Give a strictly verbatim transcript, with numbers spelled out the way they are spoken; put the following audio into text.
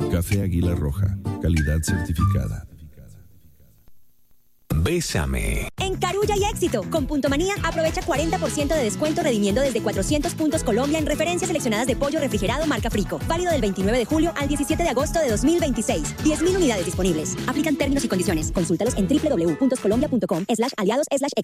Café Águila Roja, calidad certificada. Bésame. En Carulla hay éxito. Con Punto Manía, aprovecha cuarenta por ciento de descuento redimiendo desde cuatrocientos puntos Colombia en referencias seleccionadas de pollo refrigerado marca Frico. Válido del veintinueve de julio al diecisiete de agosto de dos mil veintiséis. diez mil unidades disponibles. Aplican términos y condiciones. Consúltalos en doble u doble u doble u punto colombia punto com slash aliados slash